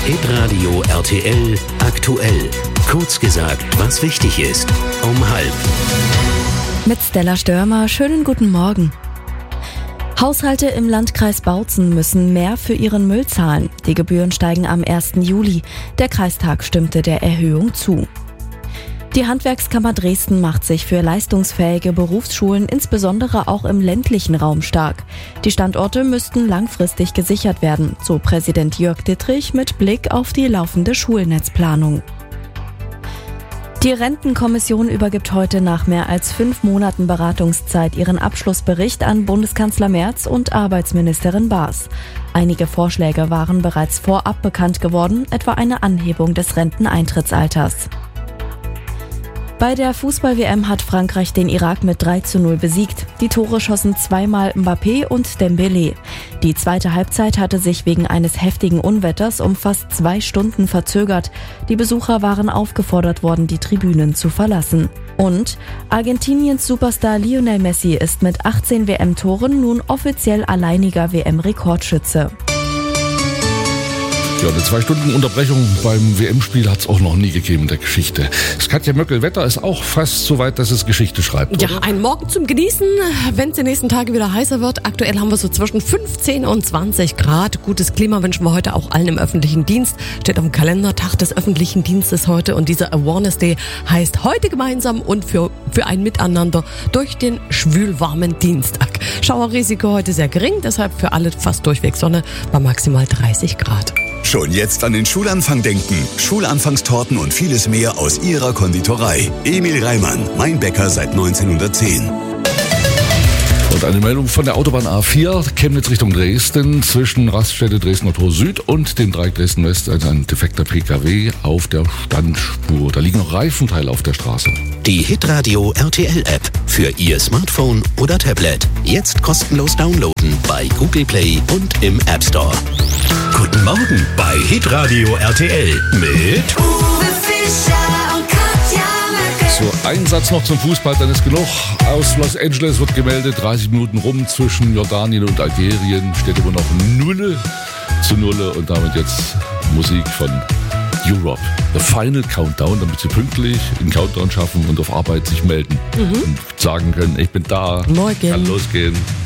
Hitradio RTL aktuell. Kurz gesagt, was wichtig ist. Um 12:30. Mit Stella Störmer, schönen guten Morgen. Haushalte im Landkreis Bautzen müssen mehr für ihren Müll zahlen. Die Gebühren steigen am 1. Juli. Der Kreistag stimmte der Erhöhung zu. Die Handwerkskammer Dresden macht sich für leistungsfähige Berufsschulen insbesondere auch im ländlichen Raum stark. Die Standorte müssten langfristig gesichert werden, so Präsident Jörg Dittrich mit Blick auf die laufende Schulnetzplanung. Die Rentenkommission übergibt heute nach mehr als 5 Monaten Beratungszeit ihren Abschlussbericht an Bundeskanzler Merz und Arbeitsministerin Baas. Einige Vorschläge waren bereits vorab bekannt geworden, etwa eine Anhebung des Renteneintrittsalters. Bei der Fußball-WM hat Frankreich den Irak mit 3:0 besiegt. Die Tore schossen zweimal Mbappé und Dembélé. Die zweite Halbzeit hatte sich wegen eines heftigen Unwetters um fast 2 Stunden verzögert. Die Besucher waren aufgefordert worden, die Tribünen zu verlassen. Und Argentiniens Superstar Lionel Messi ist mit 18 WM-Toren nun offiziell alleiniger WM-Rekordschütze. Ja, eine 2 Stunden Unterbrechung beim WM-Spiel hat es auch noch nie gegeben in der Geschichte. Katja Möckel, Wetter ist auch fast so weit, dass es Geschichte schreibt, Ja, oder? ein Morgen zum Genießen, wenn es die nächsten Tage wieder heißer wird. Aktuell haben wir so zwischen 15 und 20 Grad. Gutes Klima wünschen wir heute auch allen im öffentlichen Dienst. Steht auf dem Kalender, Tag des öffentlichen Dienstes heute. Und dieser Awareness Day heißt heute gemeinsam und für ein Miteinander durch den schwülwarmen Dienstag. Schauerrisiko heute sehr gering, deshalb für alle fast durchweg Sonne bei maximal 30 Grad. Schon jetzt an den Schulanfang denken. Schulanfangstorten und vieles mehr aus ihrer Konditorei. Emil Reimann, mein Bäcker seit 1910. Und eine Meldung von der Autobahn A4, Chemnitz Richtung Dresden, zwischen Raststätte Dresdner Tor Süd und dem Dreieck Dresden West, also ein defekter PKW auf der Standspur. Da liegen noch Reifenteile auf der Straße. Die Hitradio RTL App für Ihr Smartphone oder Tablet. Jetzt kostenlos downloaden bei Google Play und im App Store. Guten Morgen bei Hitradio RTL mit Uwe Fischer und Katja Möckel. So, ein Satz noch zum Fußball, dann ist genug. Aus Los Angeles wird gemeldet, 30 Minuten rum zwischen Jordanien und Algerien. Steht immer noch 0:0 und damit jetzt Musik von Europe. The Final Countdown, damit sie pünktlich den Countdown schaffen und auf Arbeit sich melden und sagen können, ich bin da, Morgen. kann losgehen.